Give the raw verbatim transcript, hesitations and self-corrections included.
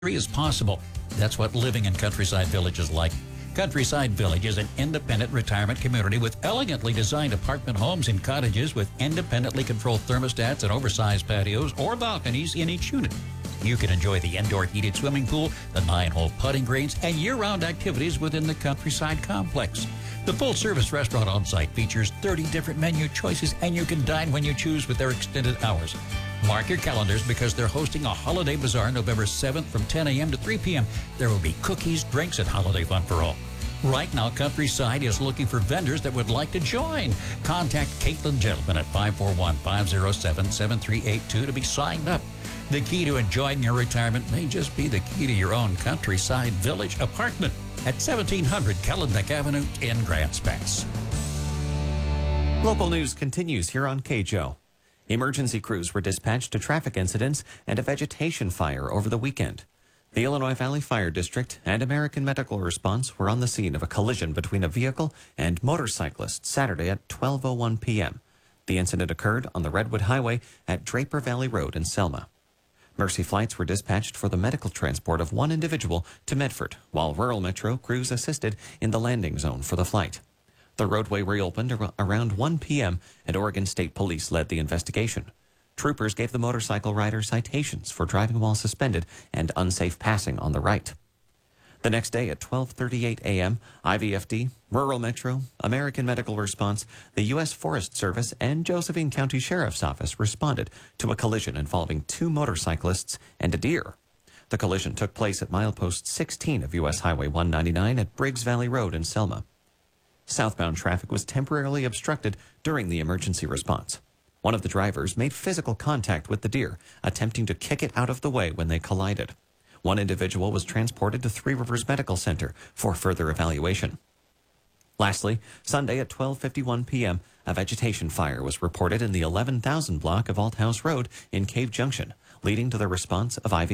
is possible. That's what living in Countryside Village is like. Countryside Village is an independent retirement community with elegantly designed apartment homes and cottages with independently controlled thermostats and oversized patios or balconies in each unit. You can enjoy the indoor heated swimming pool, the nine-hole putting greens, and year-round activities within the Countryside Complex. The full-service restaurant on site features thirty different menu choices, and you can dine when you choose with their extended hours. Mark your calendars because they're hosting a holiday bazaar November seventh from ten a.m. to three p.m. There will be cookies, drinks, and holiday fun for all. Right now, Countryside is looking for vendors that would like to join. Contact Caitlin Gentleman at five four one, five zero seven, seven three eight two to be signed up. The key to enjoying your retirement may just be the key to your own Countryside Village apartment at seventeen hundred Kellenbeck Avenue in Grants Pass. Local news continues here on K J O. Emergency crews were dispatched to traffic incidents and a vegetation fire over the weekend. The Illinois Valley Fire District and American Medical Response were on the scene of a collision between a vehicle and motorcyclists Saturday at twelve oh one p.m. The incident occurred on the Redwood Highway at Draper Valley Road in Selma. Mercy flights were dispatched for the medical transport of one individual to Medford, while Rural Metro crews assisted in the landing zone for the flight. The roadway reopened ar- around one p.m. and Oregon State Police led the investigation. Troopers gave the motorcycle rider citations for driving while suspended and unsafe passing on the right. The next day at twelve thirty-eight a.m., I V F D, Rural Metro, American Medical Response, the U S Forest Service, and Josephine County Sheriff's Office responded to a collision involving two motorcyclists and a deer. The collision took place at milepost sixteen of U S Highway one ninety-nine at Briggs Valley Road in Selma. Southbound traffic was temporarily obstructed during the emergency response. One of the drivers made physical contact with the deer, attempting to kick it out of the way when they collided. One individual was transported to Three Rivers Medical Center for further evaluation. Lastly, Sunday at twelve fifty-one p.m., a vegetation fire was reported in the eleven thousand block of Althouse Road in Cave Junction, leading to the response of I V